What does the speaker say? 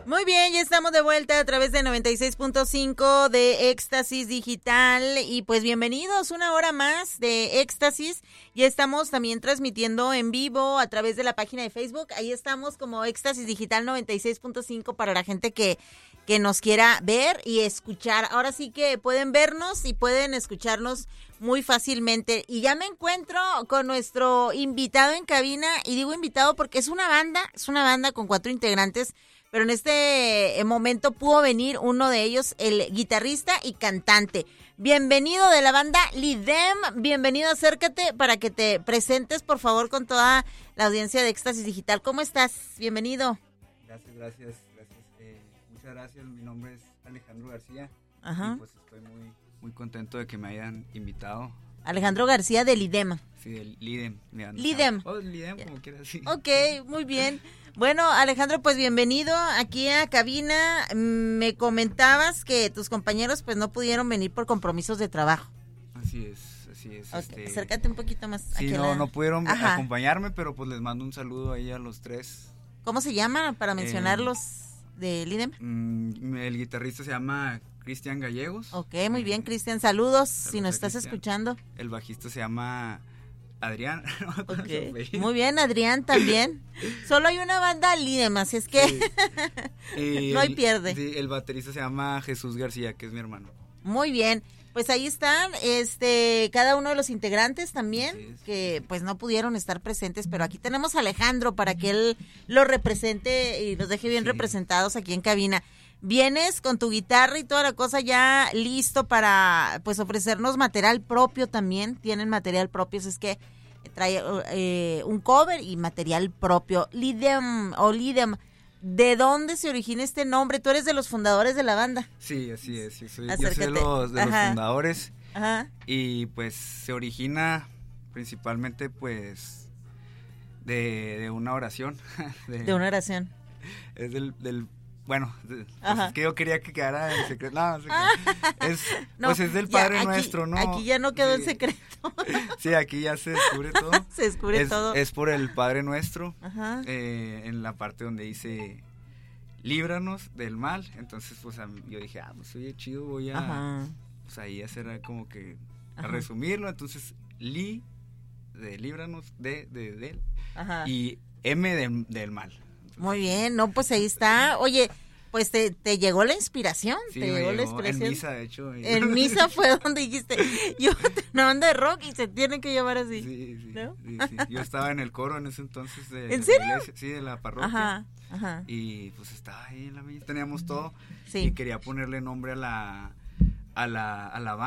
Muy bien, ya estamos de vuelta a través de 96.5 de Éxtasis Digital y pues bienvenidos una hora más de Éxtasis. Ya estamos también transmitiendo en vivo a través de la página de Facebook. Ahí estamos como Éxtasis Digital 96.5 para la gente que nos quiera ver y escuchar. Ahora sí que pueden vernos y pueden escucharnos muy fácilmente. Y ya me encuentro con nuestro invitado en cabina, y digo invitado porque es una banda con 4 integrantes, pero en este momento pudo venir uno de ellos, el guitarrista y cantante. Bienvenido de la banda Lidem, bienvenido, acércate para que te presentes por favor con toda la audiencia de Éxtasis Digital. ¿Cómo estás? Bienvenido. Gracias. Muchas gracias, mi nombre es Alejandro García. Ajá. Y pues estoy muy contento de que me hayan invitado. Alejandro García de Lidem. Sí, del Lidem. Lidem. Lidem, como quieras, sí. Ok, muy bien. Bueno, Alejandro, pues bienvenido aquí a cabina. Me comentabas que tus compañeros pues no pudieron venir por compromisos de trabajo. Así es. Okay, acércate un poquito más. Sí, no pudieron acompañarme, pero pues les mando un saludo ahí a los 3. ¿Cómo se llaman para mencionarlos de Lidem? El guitarrista se llama Cristian Gallegos. Ok, muy bien, Cristian, saludos si nos estás escuchando. El bajista se llama Adrián. Okay. Muy bien, Adrián también. Solo hay una banda Lidem, así es que sí. No hay pierde. Sí, el baterista se llama Jesús García, que es mi hermano. Muy bien, pues ahí están, cada uno de los integrantes también, sí. Que pues no pudieron estar presentes, pero aquí tenemos a Alejandro para que él lo represente y los deje bien representados aquí en cabina. Vienes con tu guitarra y toda la cosa ya listo para pues ofrecernos material propio también. Tienen material propio, es que trae un cover y material propio. Lidem. ¿De dónde se origina este nombre? Tú eres de los fundadores de la banda. Sí, así es. Yo soy de los fundadores. Ajá. Y pues se origina principalmente pues de una oración. De una oración. Es bueno, pues es que yo quería que quedara en secreto. Pues es del Padre Nuestro, ¿no? Aquí ya no quedó en secreto. Sí, aquí ya se descubre todo. Se descubre todo. Es por el Padre Nuestro. Ajá. En la parte donde dice líbranos del mal. Entonces, pues yo dije, pues oye, chido, voy a pues ahí hacer como que a resumirlo. Entonces, de líbranos, de él. Ajá. Y M del mal. Muy bien, no, pues ahí está. Oye, pues te llegó la inspiración. Sí, te llegó la inspiración. En misa, de hecho. En misa fue donde dijiste, yo una banda de rock y se tiene que llamar así. Sí. ¿No? Sí. Yo estaba en el coro en ese entonces de ¿En serio? la iglesia, sí, de la parroquia. Ajá. Y pues estaba ahí en la misa, teníamos todo. Sí. Y quería ponerle nombre a la banda.